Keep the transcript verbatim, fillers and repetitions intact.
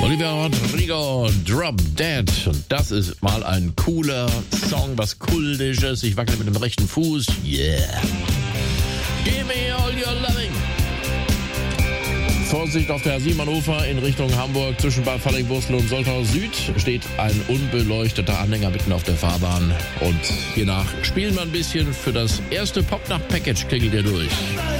Olivia Rodrigo, Drop Dead. Und das ist mal ein cooler Song, was Kultisches. Ich wackel mit dem rechten Fuß. Yeah. Give me all your loving. Vorsicht auf der A sieben Hannover in Richtung Hamburg. Zwischen Bad Falling-Burstel und Soltau Süd steht ein unbeleuchteter Anhänger mitten auf der Fahrbahn. Und hiernach spielen wir ein bisschen. Für das erste Popnacht-Package klingelt ihr durch.